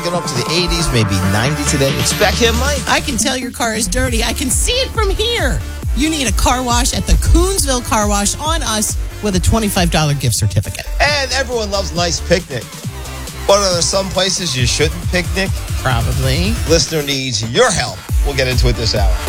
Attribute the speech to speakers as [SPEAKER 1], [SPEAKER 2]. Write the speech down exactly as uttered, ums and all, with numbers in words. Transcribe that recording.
[SPEAKER 1] getting up to the eighties, maybe ninety today. It's Becky and Mike.
[SPEAKER 2] I can tell your car is dirty. I can see it from here. You need a car wash at the Coonsville Car Wash on us with a twenty-five dollars gift certificate.
[SPEAKER 1] And everyone loves a nice picnic. But are there some places you shouldn't picnic?
[SPEAKER 2] Probably.
[SPEAKER 1] Listener needs your help. We'll get into it this hour.